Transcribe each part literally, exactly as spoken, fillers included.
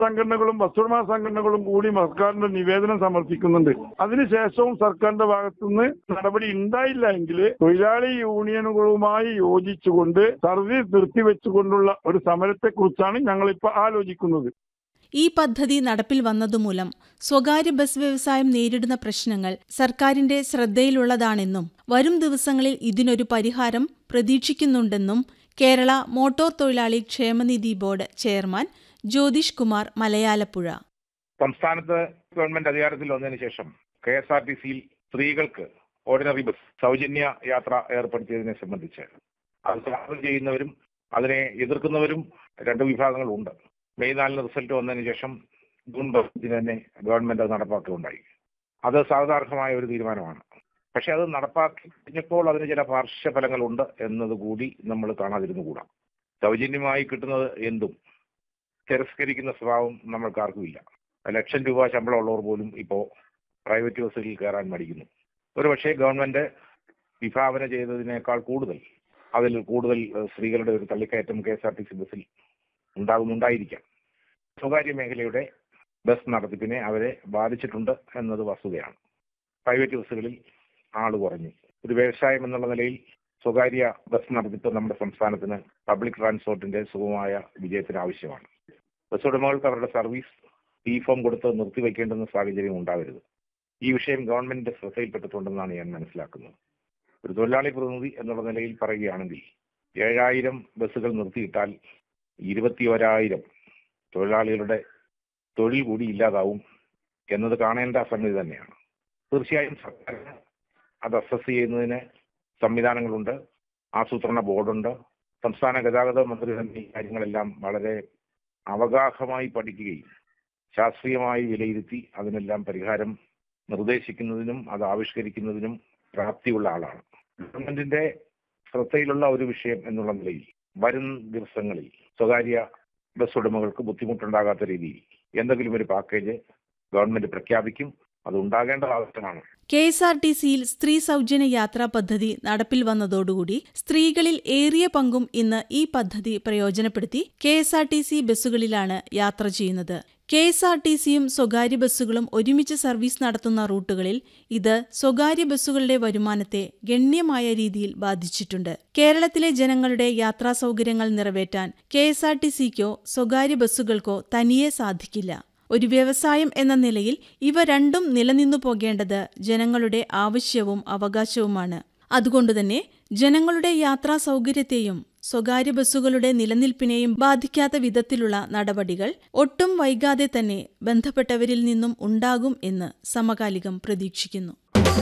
സംഘടനകളും ബസ്സുടമ സംഘടനകളും കൂടി സർക്കാരിന്റെ നിവേദനം സമർപ്പിക്കുന്നുണ്ട്. അതിനുശേഷവും സർക്കാരിന്റെ ഭാഗത്തുനിന്ന് നടപടി ഉണ്ടായില്ല എങ്കിൽ തൊഴിലാളി യൂണിയനുകളുമായി യോജിച്ചുകൊണ്ട് സർവീസ് നിർത്തിവെച്ചുകൊണ്ടുള്ള ഒരു സമരത്തെക്കുറിച്ചാണ് ഞങ്ങളിപ്പോൾ ആലോചിക്കുന്നത്. ഈ പദ്ധതി നടപ്പിൽ വന്നതുമൂലം സ്വകാര്യ ബസ് വ്യവസായം നേരിടുന്ന പ്രശ്നങ്ങൾ സർക്കാരിന്റെ ശ്രദ്ധയിലുള്ളതാണെന്നും വരും ദിവസങ്ങളിൽ ഇതിനൊരു പരിഹാരം പ്രതീക്ഷിക്കുന്നുണ്ടെന്നും കേരള മോട്ടോർ തൊഴിലാളി ക്ഷേമനിധി ബോർഡ് ചെയർമാൻ ജ്യോതിഷ് കുമാർ മലയാലപ്പുഴ. സംസ്ഥാനത്ത് ഗവൺമെന്റ് അധികാരത്തിൽ വന്നതിന് ശേഷം കെ എസ് ആർ ടി സിയിൽ സ്ത്രീകൾക്ക് ഓർഡിനറി ബസ് സൗജന്യ യാത്ര ഏർപ്പെടുത്തിയതിനെ സംബന്ധിച്ച് അത് സ്വാഗതം ചെയ്യുന്നവരും അതിനെ എതിർക്കുന്നവരും രണ്ട് വിഭാഗങ്ങളുണ്ട്. മെയ് നാലിന് റിസൾട്ട് വന്നതിന് ശേഷം ജൂൺ പത്തിന് തന്നെ ഗവൺമെന്റ് അത് നടപ്പാക്കുകയുണ്ടായി. അത് സാധാരണമായ ഒരു തീരുമാനമാണ്. പക്ഷെ അത് നടപ്പാക്കി കഴിഞ്ഞപ്പോൾ അതിന് ചില പാർശ്വഫലങ്ങളുണ്ട് എന്നതുകൂടി നമ്മൾ കാണാതിരുന്നുകൂടാ. സൗജന്യമായി കിട്ടുന്നത് എന്തും തിരസ്കരിക്കുന്ന സ്വഭാവം നമ്മൾക്കാർക്കുമില്ല. ലക്ഷം രൂപ ശമ്പളമുള്ളവർ പോലും ഇപ്പോൾ പ്രൈവറ്റ് ബസ്സുകളിൽ കയറാൻ മടിക്കുന്നു. ഒരു പക്ഷേ ഗവൺമെന്റ് വിഭാവന ചെയ്തതിനേക്കാൾ കൂടുതൽ അതിൽ കൂടുതൽ സ്ത്രീകളുടെ ഒരു തള്ളിക്കയറ്റം K S R T C ബസ്സിൽ ഉണ്ടാകുന്നുണ്ടായിരിക്കാം. സ്വകാര്യ മേഖലയുടെ ബസ് നടത്തിപ്പിനെ അവരെ ബാധിച്ചിട്ടുണ്ട് എന്നത് വസ്തുതയാണ്. പ്രൈവറ്റ് ബസ്സുകളിൽ ആള് കുറഞ്ഞു. ഒരു വ്യവസായം എന്നുള്ള നിലയിൽ സ്വകാര്യ ബസ് നടത്തിപ്പ് നമ്മുടെ സംസ്ഥാനത്തിന് പബ്ലിക് ട്രാൻസ്പോർട്ടിന്റെ സുഗമമായ വിജയത്തിന് ആവശ്യമാണ്. ബസ് ഉടമകൾക്ക് അവരുടെ സർവീസ് ഈ ഫോം കൊടുത്ത് നിർത്തിവെക്കേണ്ടുന്ന സാഹചര്യം ഉണ്ടാവരുത്. ഈ വിഷയം ഗവൺമെന്റിന്റെ ശ്രദ്ധയിൽപ്പെട്ടിട്ടുണ്ടെന്നാണ് ഞാൻ മനസ്സിലാക്കുന്നത്. ഒരു തൊഴിലാളി പ്രതിനിധി എന്നുള്ള നിലയിൽ പറയുകയാണെങ്കിൽ ഏഴായിരം ബസ്സുകൾ നിർത്തിയിട്ടാൽ ഇരുപത്തി ഒരായിരം തൊഴിലാളികളുടെ തൊഴിൽ കൂടി ഇല്ലാതാവും എന്നത് കാണേണ്ട സംഗതി തന്നെയാണ്. തീർച്ചയായും സർക്കാരിന് അത് അസസ് ചെയ്യുന്നതിന് സംവിധാനങ്ങളുണ്ട്, ആസൂത്രണ ബോർഡുണ്ട്. സംസ്ഥാന ഗതാഗത മന്ത്രി തന്നെ ഈ കാര്യങ്ങളെല്ലാം വളരെ അവഗാഹമായി പഠിക്കുകയും ശാസ്ത്രീയമായി വിലയിരുത്തി അതിനെല്ലാം പരിഹാരം നിർദ്ദേശിക്കുന്നതിനും അത് ആവിഷ്കരിക്കുന്നതിനും പ്രാപ്തിയുള്ള ആളാണ്. ഗവൺമെന്റിന്റെ ശ്രദ്ധയിലുള്ള ഒരു വിഷയം എന്നുള്ള നിലയിൽ വരും ദിവസങ്ങളിൽ സ്വകാര്യ ബസ് ഉടമകൾക്ക് ബുദ്ധിമുട്ടുണ്ടാകാത്ത രീതിയിൽ എന്തെങ്കിലും ഒരു പാക്കേജ് ഗവൺമെന്റ് പ്രഖ്യാപിക്കും. അത് ഉണ്ടാകേണ്ടത് ആവശ്യമാണ്. കെ എസ് ആർ ടി സിയിൽ സ്ത്രീ സൗജന്യ യാത്രാ പദ്ധതി നടപ്പിൽ വന്നതോടുകൂടി സ്ത്രീകളിൽ ഏറിയ പങ്കും ഇന്ന് ഈ പദ്ധതി പ്രയോജനപ്പെടുത്തി K S R T C ബസ്സുകളിലാണ് യാത്ര ചെയ്യുന്നത്. കെ എസ് ആർ ടി സിയും സ്വകാര്യ ബസ്സുകളും ഒരുമിച്ച് സർവീസ് നടത്തുന്ന റൂട്ടുകളിൽ ഇത് സ്വകാര്യ ബസ്സുകളുടെ വരുമാനത്തെ ഗണ്യമായ രീതിയിൽ ബാധിച്ചിട്ടുണ്ട്. കേരളത്തിലെ ജനങ്ങളുടെ യാത്രാ സൗകര്യങ്ങൾ നിറവേറ്റാൻ കെ എസ് ആർ ടി സിക്കോ സ്വകാര്യ ബസ്സുകൾക്കോ തനിയെ സാധിക്കില്ല. ഒരു വ്യവസായം എന്ന നിലയിൽ ഇവ രണ്ടും നിലനിന്നു പോകേണ്ടത് ജനങ്ങളുടെ ആവശ്യവും അവകാശവുമാണ്. അതുകൊണ്ടുതന്നെ ജനങ്ങളുടെ യാത്രാ സൗകര്യത്തെയും സ്വകാര്യ ബസ്സുകളുടെ നിലനിൽപ്പിനെയും ബാധിക്കാത്ത വിധത്തിലുള്ള നടപടികൾ ഒട്ടും വൈകാതെ തന്നെ ബന്ധപ്പെട്ടവരിൽ നിന്നും ഉണ്ടാകും എന്ന് സമകാലികം പ്രതീക്ഷിക്കുന്നു.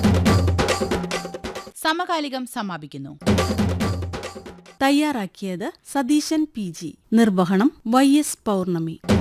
സമകാലികം സമാപിക്കുന്നു. തയ്യാറാക്കിയത് സതീശൻ പി ജി. നിർവഹണം വൈ എസ് പൗർണമി.